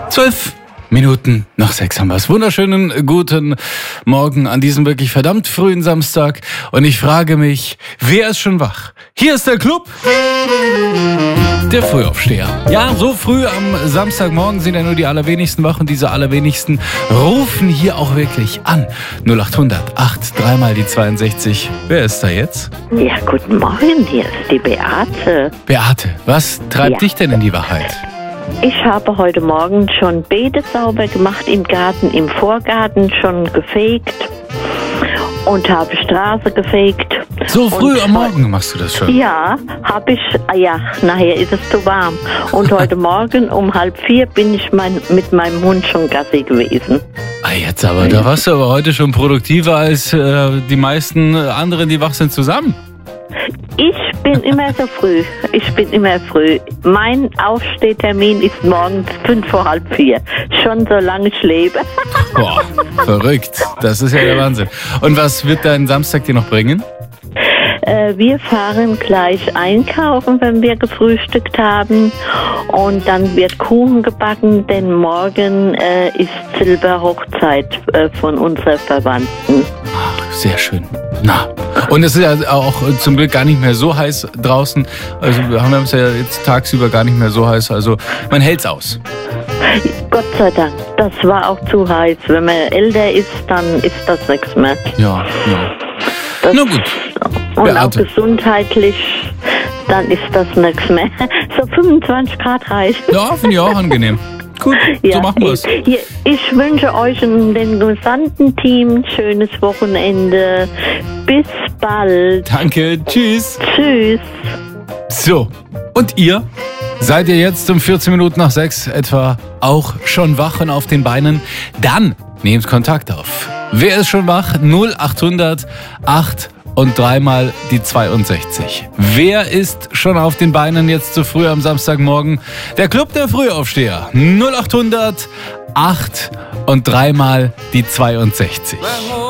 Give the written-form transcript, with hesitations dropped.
12 Minuten nach 6 haben wir es. Wunderschönen guten Morgen an diesem wirklich verdammt frühen Samstag. Und ich frage mich, wer ist schon wach? Hier ist der Club der Frühaufsteher. Ja, so früh am Samstagmorgen sind ja nur die allerwenigsten wach und diese allerwenigsten rufen hier auch wirklich an. 0800 8 3 die 62. Wer ist da jetzt? Ja, guten Morgen, hier ist die Beate. Beate, was treibt dich denn in die Wachheit? Ich habe heute Morgen schon Beete sauber gemacht im Garten, im Vorgarten schon gefegt und habe Straße gefegt. So früh am Morgen machst du das schon? Ja, habe ich. Ja, nachher ist es zu warm. Und heute Morgen um 3:30 bin ich mit meinem Hund schon Gassi gewesen. Ah, jetzt aber, da warst du aber heute schon produktiver als die meisten anderen, die wach sind, zusammen. Ich bin immer so früh. Mein Aufstehtermin ist morgens 3:45. Schon so lange ich lebe. Boah, verrückt. Das ist ja der Wahnsinn. Und was wird dein Samstag dir noch bringen? Wir fahren gleich einkaufen, wenn wir gefrühstückt haben. Und dann wird Kuchen gebacken, denn morgen ist Silberhochzeit von unserer Verwandten. Ach, sehr schön. Na, und es ist ja auch zum Glück gar nicht mehr so heiß draußen. Also wir haben es ja jetzt tagsüber gar nicht mehr so heiß. Also man hält's aus. Gott sei Dank. Das war auch zu heiß. Wenn man älter ist, dann ist das nichts mehr. Ja. Das, na gut. Und Beate. auch gesundheitlich, dann ist das nichts mehr. So 25 Grad reicht. Ja, finde ich auch angenehm. Gut, so machen wir es. Ich wünsche euch und dem gesamten Team ein schönes Wochenende. Bis bald. Danke, tschüss. Tschüss. So, und ihr? Seid ihr jetzt um 14 Minuten nach 6 etwa auch schon wach und auf den Beinen? Dann nehmt Kontakt auf. Wer ist schon wach? 0800 8 und 3 die 62. Wer ist schon auf den Beinen jetzt so früh am Samstagmorgen? Der Club der Frühaufsteher. 0800 8 und 3 die 62.